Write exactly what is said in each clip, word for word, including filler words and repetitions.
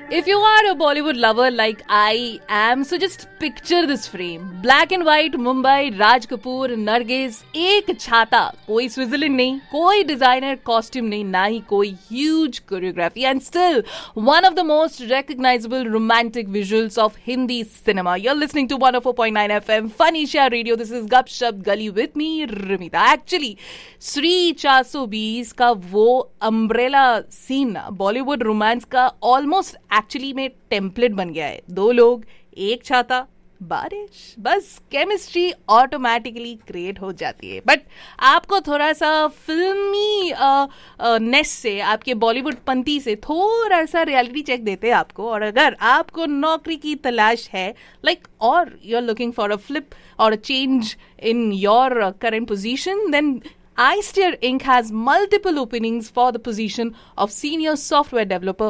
If you are a Bollywood lover like I am, so just picture this frame. Black and white Mumbai, Raj Kapoor, Nargis, एक छाता, कोई Switzerland नहीं, कोई designer costume नहीं, ना ही कोई huge choreography, and still one of the most recognizable romantic visuals of Hindi cinema. You're listening to one oh four point nine F M, Fun Asia Radio. This is Gup Shup Gali with me, Rimita. Actually, Sri four twenty का वो umbrella scene ना Bollywood romance का almost actually में template बन गया है. दो लोग, एक छाता, बारिश, बस केमिस्ट्री ऑटोमेटिकली क्रिएट हो जाती है. बट आपको थोड़ा सा फिल्मी नेस से, आपके बॉलीवुड पंथी से थोड़ा सा रियलिटी चेक देते हैं आपको. और अगर आपको नौकरी की तलाश है, लाइक, और you are looking for a flip और a change in your current position, then iSteer Incorporated has multiple openings for the position of senior software developer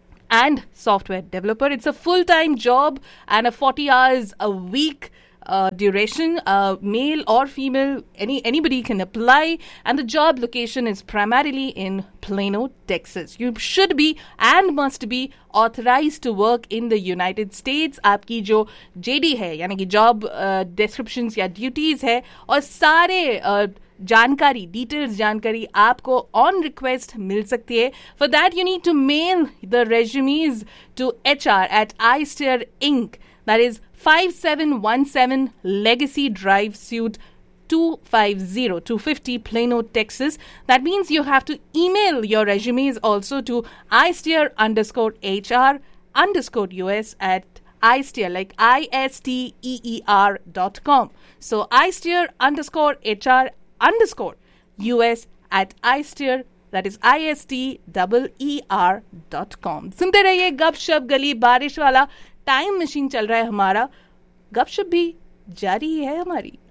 and software developer. It's a full-time job and a forty hours a week uh, duration. Uh, male or female, any anybody can apply, and the job location is primarily in Plano, Texas. You should be and must be authorized to work in the United States. आपकी जो J D है, यानी कि job uh, descriptions या duties है, और सारे uh, जानकारी, डिटेल्स जानकारी आपको ऑन रिक्वेस्ट मिल सकती है. For that you need to mail the रेज्यूमीज to H R eight iSteer Incorporated. That is five seven one seven Legacy Drive, Suite two fifty, two fifty Plano, Texas. That means you have to email your resumes also to iSteer underscore HR underscore US at iSteer, like I S T E E R dot com. So iSteer underscore HR underscore U S at iSteer, that is I S T E E R dot com. सुनते रहिए गपशप गली. बारिश वाला time machine चल रहा है हमारा, गपशप भी जारी है हमारी.